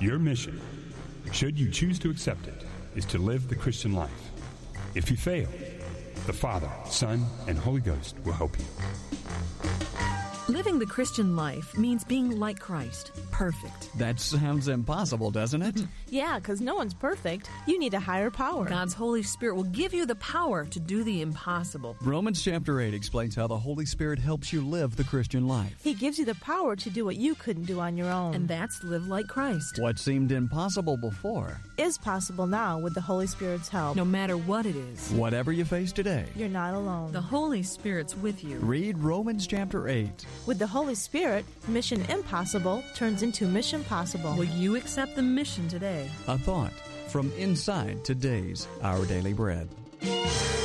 Your mission, should you choose to accept it, is to live the Christian life. If you fail, the Father, Son, and Holy Ghost will help you. Living the Christian life means being like Christ, perfect. That sounds impossible, doesn't it? Yeah, because no one's perfect. You need a higher power. God's Holy Spirit will give you the power to do the impossible. Romans chapter 8 explains how the Holy Spirit helps you live the Christian life. He gives you the power to do what you couldn't do on your own. And that's live like Christ. What seemed impossible before is possible now with the Holy Spirit's help. No matter what it is. Whatever you face today, you're not alone. The Holy Spirit's with you. Read Romans chapter 8. With the Holy Spirit, mission impossible turns into mission possible. Will you accept the mission today? A thought from inside today's Our Daily Bread.